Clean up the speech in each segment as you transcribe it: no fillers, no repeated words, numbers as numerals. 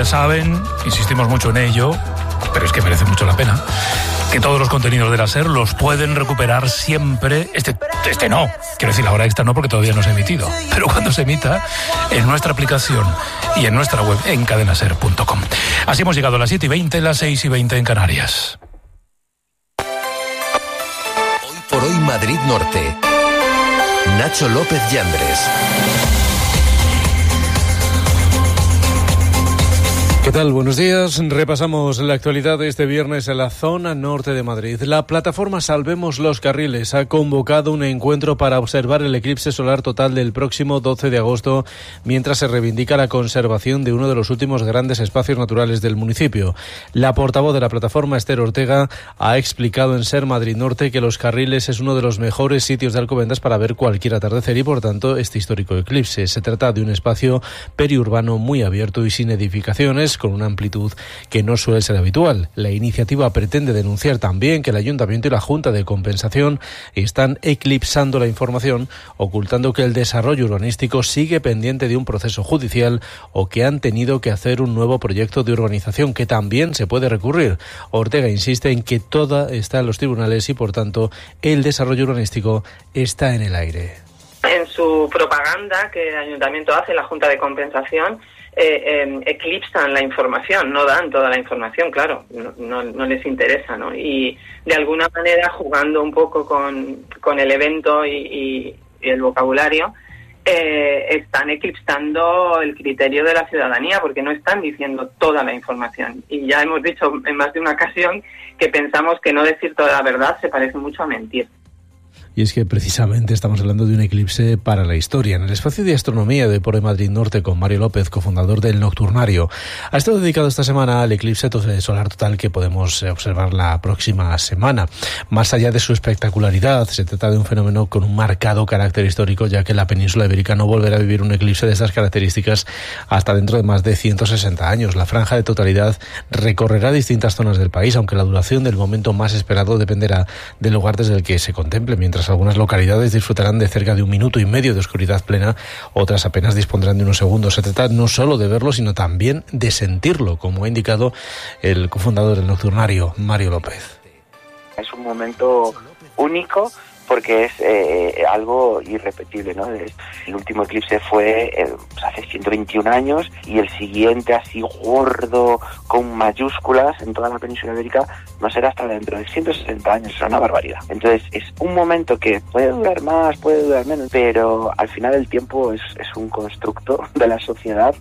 ya saben, insistimos mucho en ello, pero es que merece mucho la pena, que todos los contenidos de la SER los pueden recuperar siempre. Este no, quiero decir, la hora extra no, porque todavía no se ha emitido, pero cuando se emita, en nuestra aplicación y en nuestra web, en cadenaser.com. Así hemos llegado a las 7:20, las 6:20 en Canarias. Hoy por hoy Madrid Norte. Nacho López Yandres. ¿Qué tal? Buenos días. Repasamos la actualidad de este viernes en la zona norte de Madrid. La plataforma Salvemos los Carriles ha convocado un encuentro para observar el eclipse solar total del próximo 12 de agosto, mientras se reivindica la conservación de uno de los últimos grandes espacios naturales del municipio. La portavoz de la plataforma, Esther Ortega, ha explicado en SER Madrid Norte que los Carriles es uno de los mejores sitios de Alcobendas para ver cualquier atardecer y, por tanto, este histórico eclipse. Se trata de un espacio periurbano muy abierto y sin edificaciones, con una amplitud que no suele ser habitual. La iniciativa pretende denunciar también que el Ayuntamiento y la Junta de Compensación están eclipsando la información, ocultando que el desarrollo urbanístico sigue pendiente de un proceso judicial o que han tenido que hacer un nuevo proyecto de urbanización que también se puede recurrir. Ortega insiste en que todo está en los tribunales y, por tanto, el desarrollo urbanístico está en el aire. En su propaganda que el Ayuntamiento hace, la Junta de Compensación, eclipsan la información, no dan toda la información, claro, no les interesa, ¿no? Y de alguna manera, jugando un poco con el evento y el vocabulario, están eclipsando el criterio de la ciudadanía, porque no están diciendo toda la información. Y ya hemos dicho en más de una ocasión que pensamos que no decir toda la verdad se parece mucho a mentir. Y es que precisamente estamos hablando de un eclipse para la historia. En el espacio de astronomía de Por Madrid Norte con Mario López, cofundador del Nocturnario, ha estado dedicado esta semana al eclipse solar total que podemos observar la próxima semana. Más allá de su espectacularidad, se trata de un fenómeno con un marcado carácter histórico, ya que la península ibérica no volverá a vivir un eclipse de estas características hasta dentro de más de 160 años. La franja de totalidad recorrerá distintas zonas del país, aunque la duración del momento más esperado dependerá del lugar desde el que se contemple, mientras algunas localidades disfrutarán de cerca de 1,5 minutos de oscuridad plena, otras apenas dispondrán de unos segundos. Se trata no solo de verlo, sino también de sentirlo, como ha indicado el cofundador del Nocturnario, Mario López. Es un momento único porque es algo irrepetible, ¿no? El último eclipse fue hace 121 años y el siguiente así gordo con mayúsculas en toda la península ibérica no será hasta dentro de 160 años, es una barbaridad. Entonces es un momento que puede durar más, puede durar menos, pero al final el tiempo es un constructo de la sociedad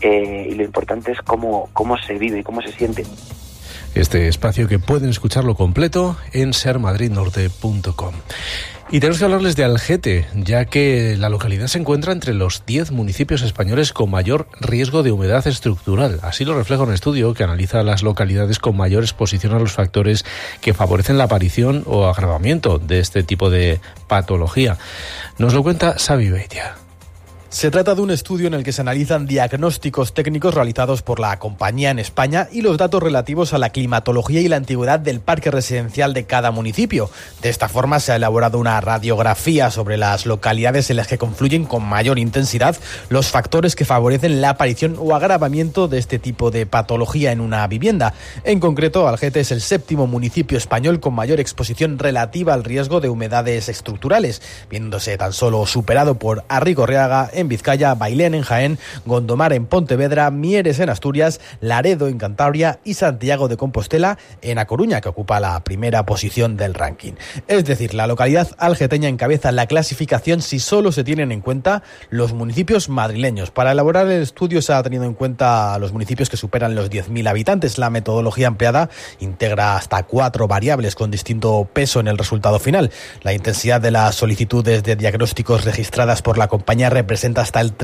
y lo importante es cómo se vive y cómo se siente. Este espacio que pueden escucharlo completo en sermadridnorte.com. Y tenemos que hablarles de Algete, ya que la localidad se encuentra entre los 10 municipios españoles con mayor riesgo de humedad estructural. Así lo refleja un estudio que analiza las localidades con mayor exposición a los factores que favorecen la aparición o agravamiento de este tipo de patología. Nos lo cuenta Xavi Beitia. Se trata de un estudio en el que se analizan diagnósticos técnicos realizados por la compañía en España y los datos relativos a la climatología y la antigüedad del parque residencial de cada municipio. De esta forma se ha elaborado una radiografía sobre las localidades en las que confluyen con mayor intensidad los factores que favorecen la aparición o agravamiento de este tipo de patología en una vivienda. En concreto, Algete es el 7º municipio español con mayor exposición relativa al riesgo de humedades estructurales, viéndose tan solo superado por Arrigorriaga en Vizcaya, Bailén en Jaén, Gondomar en Pontevedra, Mieres en Asturias, Laredo en Cantabria y Santiago de Compostela en A Coruña, que ocupa la primera posición del ranking. Es decir, la localidad algeteña encabeza la clasificación si solo se tienen en cuenta los municipios madrileños. Para elaborar el estudio se ha tenido en cuenta a los municipios que superan los 10.000 habitantes. La metodología empleada integra hasta 4 variables con distinto peso en el resultado final. La intensidad de las solicitudes de diagnósticos registradas por la compañía representa hasta el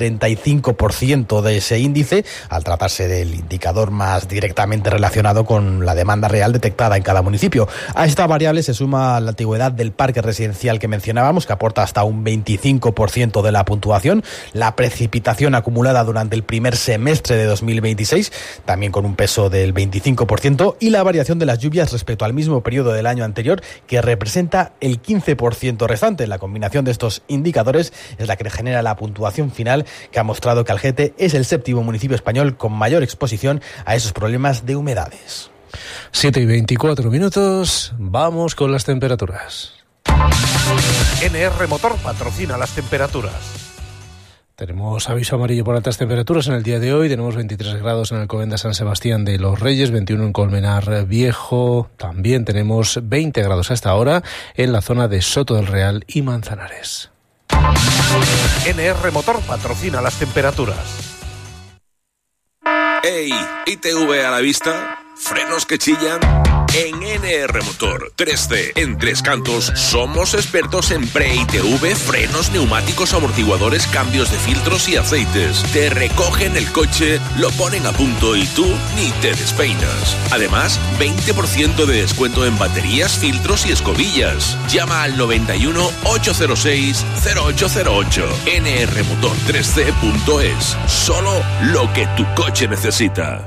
35% de ese índice, al tratarse del indicador más directamente relacionado con la demanda real detectada en cada municipio. A esta variable se suma la antigüedad del parque residencial que mencionábamos, que aporta hasta un 25% de la puntuación, la precipitación acumulada durante el primer semestre de 2026, también con un peso del 25%, y la variación de las lluvias respecto al mismo periodo del año anterior, que representa el 15% restante. La combinación de estos indicadores es la que genera la puntuación evaluación final que ha mostrado que Algete es el 7º municipio español con mayor exposición a esos problemas de humedades. 7:24, vamos con las temperaturas. NR Motor patrocina las temperaturas. Tenemos aviso amarillo por altas temperaturas en el día de hoy. Tenemos 23 grados en Alcobendas San Sebastián de los Reyes, 21 en Colmenar Viejo. También tenemos 20 grados hasta ahora en la zona de Soto del Real y Manzanares. NR Motor patrocina las temperaturas. ¡Ey! ¿ITV a la vista? ¿Frenos que chillan? En NR Motor 3C en Tres Cantos somos expertos en pre-ITV, frenos, neumáticos, amortiguadores, cambios de filtros y aceites. Te recogen el coche, lo ponen a punto y tú ni te despeinas. Además, 20% de descuento en baterías, filtros y escobillas. Llama al 91 806 0808. nrmotor3c.es. Solo lo que tu coche necesita.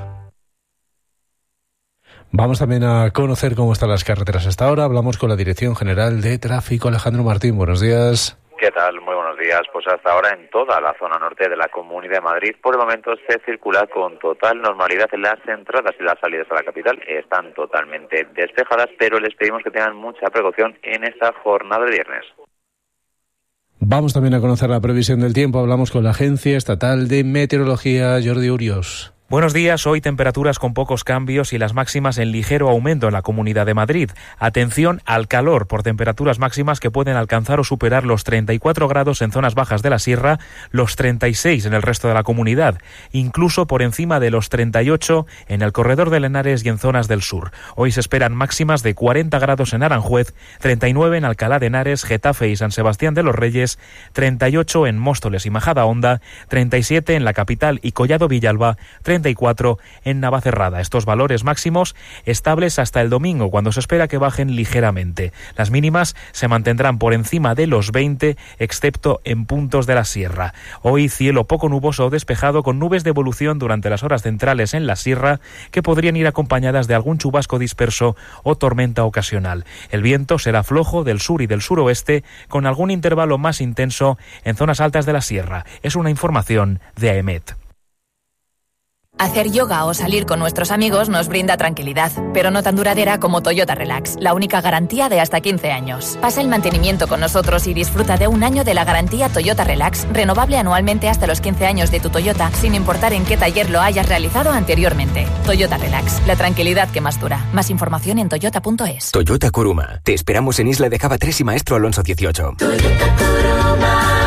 Vamos también a conocer cómo están las carreteras hasta ahora. Hablamos con la Dirección General de Tráfico. Alejandro Martín, buenos días. ¿Qué tal? Muy buenos días. Pues hasta ahora en toda la zona norte de la Comunidad de Madrid, por el momento se circula con total normalidad. Las entradas y las salidas a la capital están totalmente despejadas, pero les pedimos que tengan mucha precaución en esta jornada de viernes. Vamos también a conocer la previsión del tiempo. Hablamos con la Agencia Estatal de Meteorología, Jordi Urios. Buenos días, hoy temperaturas con pocos cambios y las máximas en ligero aumento en la Comunidad de Madrid. Atención al calor por temperaturas máximas que pueden alcanzar o superar los 34 grados en zonas bajas de la sierra, los 36 en el resto de la comunidad, incluso por encima de los 38 en el corredor de Henares y en zonas del sur. Hoy se esperan máximas de 40 grados en Aranjuez, 39 en Alcalá de Henares, Getafe y San Sebastián de los Reyes, 38 en Móstoles y Majadahonda, 37 en la capital y Collado Villalba, 34 en Navacerrada. Estos valores máximos estables hasta el domingo, cuando se espera que bajen ligeramente. Las mínimas se mantendrán por encima de los 20, excepto en puntos de la sierra. Hoy cielo poco nuboso o despejado, con nubes de evolución durante las horas centrales en la sierra, que podrían ir acompañadas de algún chubasco disperso o tormenta ocasional. El viento será flojo del sur y del suroeste, con algún intervalo más intenso en zonas altas de la sierra. Es una información de AEMET. Hacer yoga o salir con nuestros amigos nos brinda tranquilidad, pero no tan duradera como Toyota Relax, la única garantía de hasta 15 años. Pasa el mantenimiento con nosotros y disfruta de un año de la garantía Toyota Relax, renovable anualmente hasta los 15 años de tu Toyota, sin importar en qué taller lo hayas realizado anteriormente. Toyota Relax, la tranquilidad que más dura. Más información en toyota.es. Toyota Kuruma. Te esperamos en Isla de Java 3 y Maestro Alonso 18. Toyota Kuruma.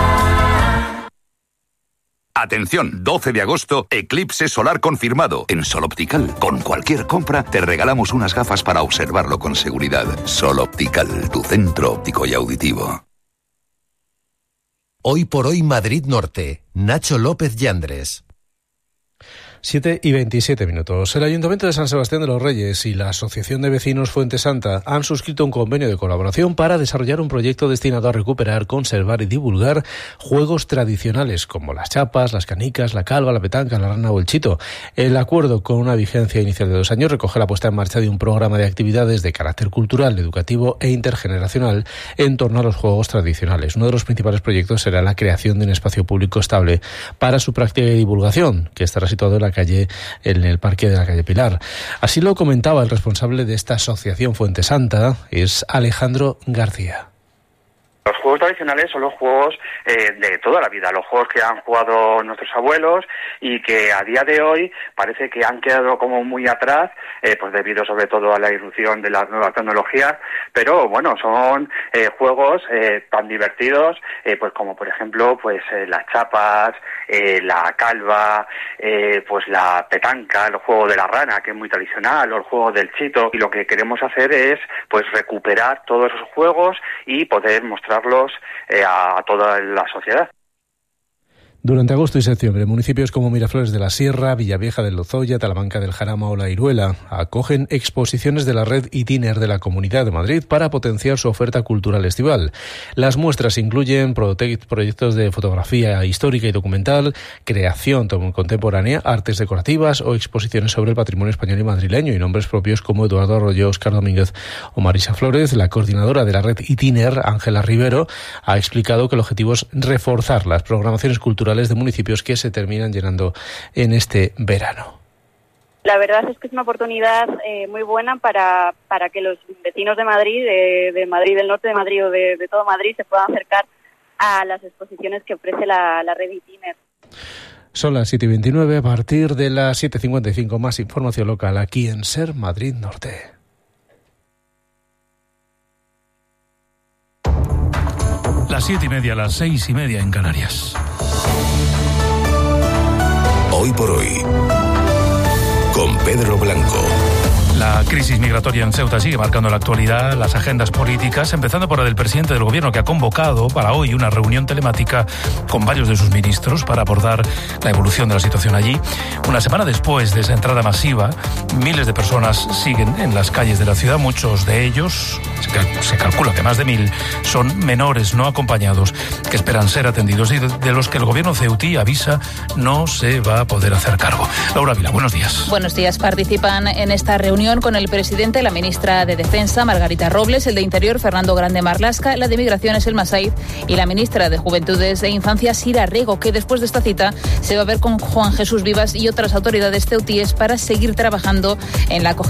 Atención, 12 de agosto, eclipse solar confirmado. En Sol Optical, con cualquier compra, te regalamos unas gafas para observarlo con seguridad. Sol Optical, tu centro óptico y auditivo. Hoy por hoy Madrid Norte, Nacho López Yandres. 7:27. El Ayuntamiento de San Sebastián de los Reyes y la Asociación de Vecinos Fuente Santa han suscrito un convenio de colaboración para desarrollar un proyecto destinado a recuperar, conservar y divulgar juegos tradicionales como las chapas, las canicas, la calva, la petanca, la rana o el chito. El acuerdo, con una vigencia inicial de 2 años, recoge la puesta en marcha de un programa de actividades de carácter cultural, educativo e intergeneracional en torno a los juegos tradicionales. Uno de los principales proyectos será la creación de un espacio público estable para su práctica y divulgación, que estará situado en el parque de la calle Pilar. Así lo comentaba el responsable de esta asociación Fuente Santa, es Alejandro García. Los juegos tradicionales son los juegos de toda la vida, los juegos que han jugado nuestros abuelos y que a día de hoy parece que han quedado como muy atrás, pues debido sobre todo a la irrupción de las nuevas tecnologías, pero bueno, son juegos tan divertidos, pues como por ejemplo pues las chapas, la calva, pues la petanca, el juego de la rana, que es muy tradicional, o el juego del chito, y lo que queremos hacer es pues recuperar todos esos juegos y poder mostrarlos a toda la sociedad. Durante agosto y septiembre, municipios como Miraflores de la Sierra, Villavieja del Lozoya, Talamanca del Jarama o La Iruela acogen exposiciones de la red Itiner de la Comunidad de Madrid para potenciar su oferta cultural estival. Las muestras incluyen proyectos de fotografía histórica y documental, creación contemporánea, artes decorativas o exposiciones sobre el patrimonio español y madrileño, y nombres propios como Eduardo Arroyo, Óscar Domínguez o Marisa Flores. La coordinadora de la red Itiner, Ángela Rivero, ha explicado que el objetivo es reforzar las programaciones culturales de municipios que se terminan llenando en este verano. La verdad es que es una oportunidad muy buena para que los vecinos de Madrid, de Madrid del Norte de Madrid o de todo Madrid, se puedan acercar a las exposiciones que ofrece la red Itiner. Son las 7:29, a partir de las 7:55 más información local aquí en SER Madrid Norte. Las 7:30, las 6:30 en Canarias. Hoy por hoy, con Pedro Blanco. La crisis migratoria en Ceuta sigue marcando la actualidad, las agendas políticas, empezando por la del presidente del Gobierno, que ha convocado para hoy una reunión telemática con varios de sus ministros para abordar la evolución de la situación allí. Una semana después de esa entrada masiva, miles de personas siguen en las calles de la ciudad. Muchos de ellos, se calcula que más de 1.000, son menores no acompañados que esperan ser atendidos y de los que el Gobierno ceutí avisa no se va a poder hacer cargo. Laura Vila, buenos días. Buenos días. Participan en esta reunión con el presidente, la ministra de Defensa, Margarita Robles, el de Interior, Fernando Grande Marlaska, la de Migraciones, Elma Said, y la ministra de Juventudes e Infancia, Sira Rego, que después de esta cita se va a ver con Juan Jesús Vivas y otras autoridades ceutíes para seguir trabajando en la acogida